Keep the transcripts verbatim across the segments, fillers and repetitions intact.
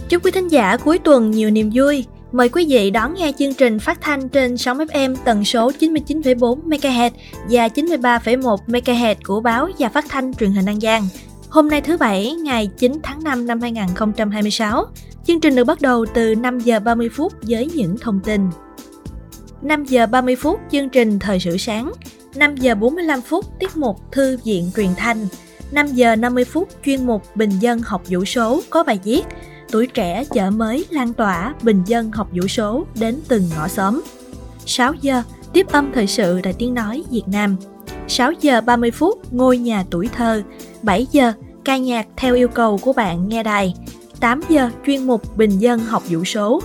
Chúc quý thính giả cuối tuần nhiều niềm vui. Mời quý vị đón nghe chương trình phát thanh trên sóng ép em tần số chín mươi chín phẩy bốn mê ga héc và chín mươi ba phẩy một mê ga héc của báo và phát thanh truyền hình An Giang. Hôm nay thứ Bảy, ngày chín tháng năm năm hai nghìn không trăm hai mươi sáu. Chương trình được bắt đầu từ năm giờ ba mươi phút với những thông tin. năm giờ ba mươi phút chương trình Thời sự sáng. năm giờ bốn mươi lăm phút tiết mục Thư viện truyền thanh. năm giờ năm mươi phút chuyên mục Bình dân học vũ số có bài viết Tuổi trẻ chợ mới lan tỏa bình dân học vũ số đến từng ngõ xóm. sáu giờ tiếp âm thời sự Đài Tiếng nói Việt Nam. sáu giờ ba mươi phút ngôi nhà tuổi thơ. bảy giờ ca nhạc theo yêu cầu của bạn nghe đài. tám giờ chuyên mục Bình dân học vũ số.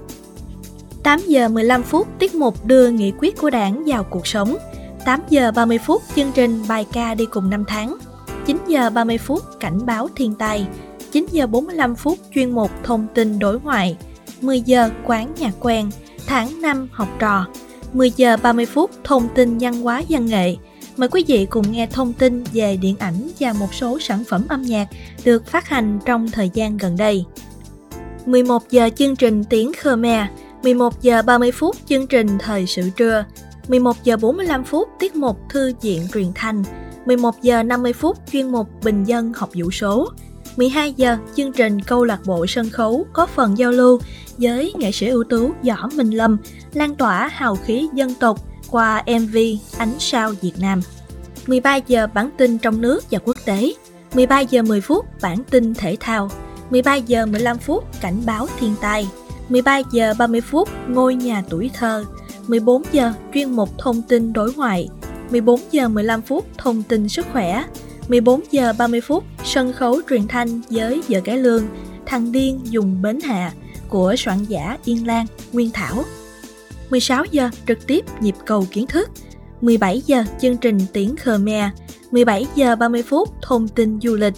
tám giờ mười lăm phút tiết mục đưa nghị quyết của Đảng vào cuộc sống. tám giờ ba mươi phút chương trình bài ca đi cùng năm tháng. chín giờ ba mươi phút cảnh báo thiên tai. chín giờ bốn mươi lăm phút chuyên mục thông tin đối ngoại. mười giờ quán nhạc quen, tháng năm học trò. mười giờ ba mươi phút thông tin văn hóa văn nghệ. Mời quý vị cùng nghe thông tin về điện ảnh và một số sản phẩm âm nhạc được phát hành trong thời gian gần đây. mười một giờ chương trình tiếng Khmer. mười một giờ ba mươi phút chương trình Thời sự trưa. mười một giờ bốn mươi lăm phút tiết mục Thư viện truyền thanh. mười một giờ năm mươi phút chuyên mục Bình dân học vũ số. mười hai giờ chương trình Câu lạc bộ sân khấu có phần giao lưu với nghệ sĩ ưu tú Võ Minh Lâm, lan tỏa hào khí dân tộc qua em vê Ánh sao Việt Nam. mười ba giờ bản tin trong nước và quốc tế. mười ba giờ mười phút bản tin thể thao. mười ba giờ mười lăm phút cảnh báo thiên tai. mười ba giờ ba mươi phút ngôi nhà tuổi thơ. mười bốn giờ chuyên mục thông tin đối ngoại. mười bốn giờ mười lăm phút thông tin sức khỏe. mười bốn giờ ba mươi phút sân khấu truyền thanh với Vợ Cải Lương, Thằng điên dùng bến hạ của soạn giả Yên Lan, Nguyên Thảo. mười sáu giờ trực tiếp nhịp cầu kiến thức. mười bảy giờ chương trình tiếng Khmer. mười bảy giờ ba mươi phút thông tin du lịch.